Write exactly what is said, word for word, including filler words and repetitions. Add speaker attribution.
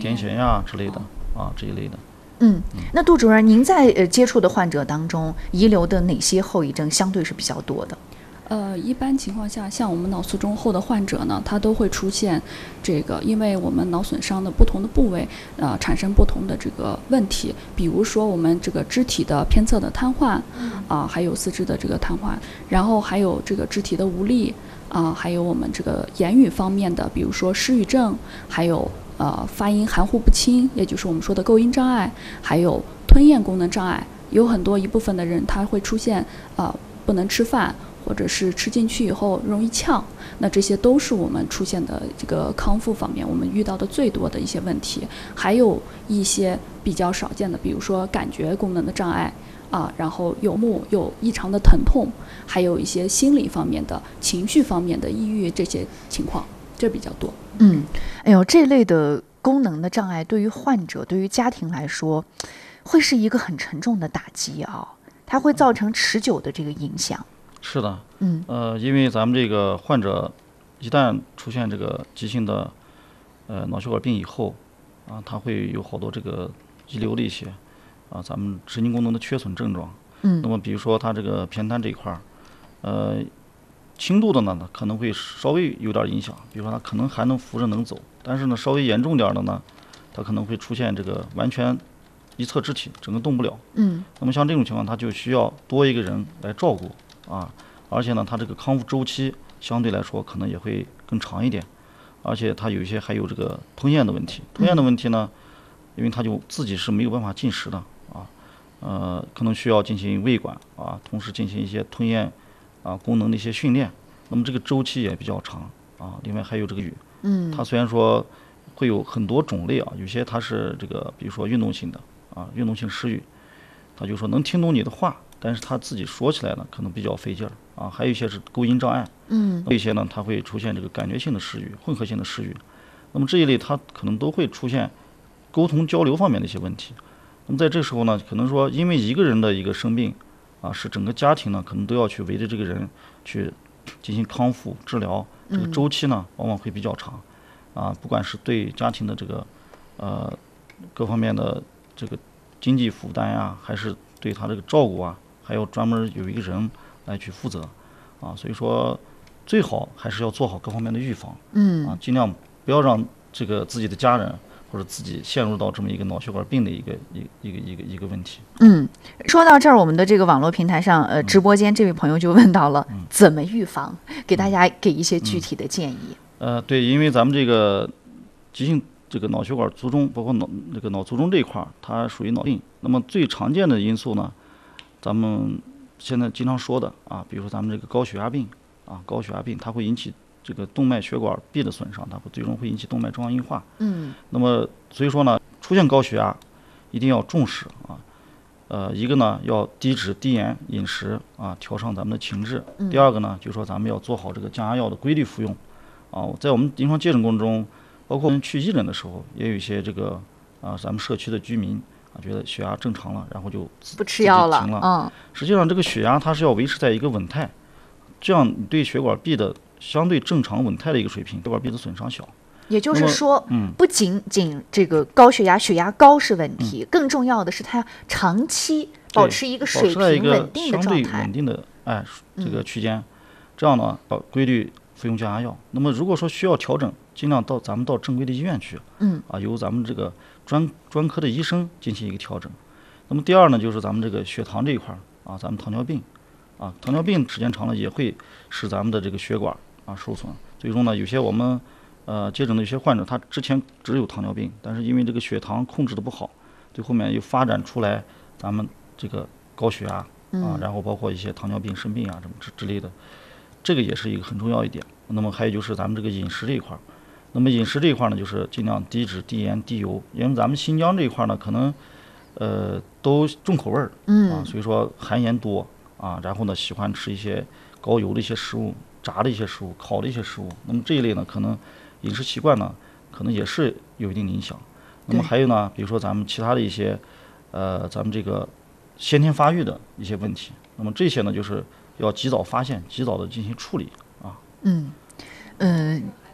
Speaker 1: 癫痫呀之类的、哦、啊这一类的。
Speaker 2: 嗯，那杜主任，您在呃接触的患者当中，遗留的哪些后遗症相对是比较多的？
Speaker 3: 呃，一般情况下，像我们脑卒中后的患者呢，他都会出现这个，因为我们脑损伤的不同的部位，呃，产生不同的这个问题。比如说我们这个肢体的偏侧的瘫痪，啊、呃，还有四肢的这个瘫痪，然后还有这个肢体的无力，啊、呃，还有我们这个言语方面的，比如说失语症，还有呃发音含糊不清，也就是我们说的构音障碍，还有吞咽功能障碍。有很多一部分的人他会出现呃不能吃饭，或者是吃进去以后容易呛，那这些都是我们出现的这个康复方面我们遇到的最多的一些问题。还有一些比较少见的，比如说感觉功能的障碍啊，然后有目有异常的疼痛，还有一些心理方面的情绪方面的抑郁，这些情况这比较多。
Speaker 2: 嗯，哎呦，这类的功能的障碍对于患者对于家庭来说会是一个很沉重的打击啊，它会造成持久的这个影响。
Speaker 1: 是的，
Speaker 2: 嗯，
Speaker 1: 呃，因为咱们这个患者一旦出现这个急性的呃脑血管病以后，啊，他会有好多这个遗留的一些啊，咱们神经功能的缺损症状。
Speaker 2: 嗯，
Speaker 1: 那么比如说他这个偏瘫这一块儿，呃，轻度的呢可能会稍微有点影响，比如说他可能还能扶着能走，但是呢稍微严重点的呢，他可能会出现这个完全一侧肢体整个动不了。
Speaker 2: 嗯，
Speaker 1: 那么像这种情况，他就需要多一个人来照顾。啊，而且呢，它这个康复周期相对来说可能也会更长一点，而且它有一些还有这个吞咽的问题。吞咽的问题呢，因为它就自己是没有办法进食的啊，呃，可能需要进行喂管啊，同时进行一些吞咽啊功能的一些训练。那么这个周期也比较长啊。另外还有这个语，
Speaker 2: 嗯，
Speaker 1: 它虽然说会有很多种类啊，有些它是这个，比如说运动性的啊，运动性失语，它就说能听懂你的话。但是他自己说起来呢，可能比较费劲儿啊。还有一些是构音障碍，
Speaker 2: 嗯，
Speaker 1: 有一些呢，它会出现这个感觉性的失语、混合性的失语。那么这一类，它可能都会出现沟通交流方面的一些问题。那么在这时候呢，可能说因为一个人的一个生病啊，是整个家庭呢，可能都要去围着这个人去进行康复治疗，这个周期呢，往往会比较长啊。不管是对家庭的这个呃各方面的这个经济负担呀，还是对他这个照顾啊。还要专门有一个人来去负责，啊，所以说最好还是要做好各方面的预防，
Speaker 2: 嗯，
Speaker 1: 啊，尽量不要让这个自己的家人或者自己陷入到这么一个脑血管病的一个一一个一个一个问题。
Speaker 2: 嗯，说到这儿，我们的这个网络平台上，呃，直播间这位朋友就问到了、嗯、怎么预防，给大家给一些具体的建议。
Speaker 1: 嗯、呃，对，因为咱们这个急性这个脑血管卒中，包括脑这个脑卒中这一块，它属于脑病。那么最常见的因素呢？咱们现在经常说的啊，比如说咱们这个高血压病啊，高血压病它会引起这个动脉血管壁的损伤，它会最终会引起动脉粥样硬化。
Speaker 2: 嗯，
Speaker 1: 那么所以说呢，出现高血压一定要重视啊。呃，一个呢要低脂低盐饮食啊，调上咱们的情志。第二个呢，就是说咱们要做好这个降压药的规律服用啊。在我们临床接诊过程中，包括去义诊的时候，也有一些这个啊，咱们社区的居民。啊，觉得血压正常了，然后就
Speaker 2: 不吃药了，
Speaker 1: 停了。
Speaker 2: 嗯，
Speaker 1: 实际上这个血压它是要维持在一个稳态，这样对血管壁的相对正常稳态的一个水平，血管壁的损伤小。
Speaker 2: 也就是说，
Speaker 1: 嗯，
Speaker 2: 不仅仅这个高血压、血压高是问题，嗯、更重要的是它长期保持一个水平稳定的状态，
Speaker 1: 相对稳定的哎这个区间，嗯、这样呢要规律服用降压药。那么如果说需要调整，尽量到咱们到正规的医院去，
Speaker 2: 嗯，
Speaker 1: 啊，由咱们这个专专科的医生进行一个调整。那么第二呢，就是咱们这个血糖这一块啊，咱们糖尿病啊，糖尿病时间长了也会使咱们的这个血管啊受损。最终呢，有些我们呃接诊的有些患者，他之前只有糖尿病，但是因为这个血糖控制的不好，最后面又发展出来咱们这个高血压啊，然后包括一些糖尿病生病啊什么之之类的，这个也是一个很重要一点。那么还有就是咱们这个饮食这一块。那么饮食这一块呢，就是尽量低脂、低盐、低油，因为咱们新疆这一块呢，可能，呃，都重口味儿，啊，所以说含盐多啊，然后呢，喜欢吃一些高油的一些食物、炸的一些食物、烤的一些食物。那么这一类呢，可能饮食习惯呢，可能也是有一定影响。那么还有呢，比如说咱们其他的一些，呃，咱们这个先天发育的一些问题，那么这些呢，就是要及早发现、及早的进行处理啊。
Speaker 2: 嗯，嗯、呃。